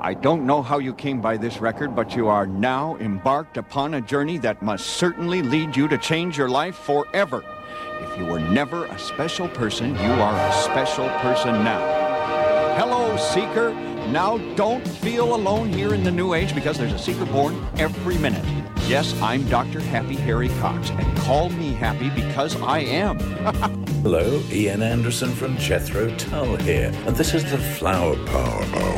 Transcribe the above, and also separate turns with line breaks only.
I don't know how you came by this record, but you are now embarked upon a journey that must certainly lead you to change your life forever. If you were never a special person, you are a special person now. Hello, Seeker. Now, don't feel alone here in the New Age, because there's a Seeker born every minute. Yes, I'm Dr. Happy Harry Cox, and call me happy because I am.
Hello, Ian Anderson from Jethro Tull here, and this is the Flower Power Hour.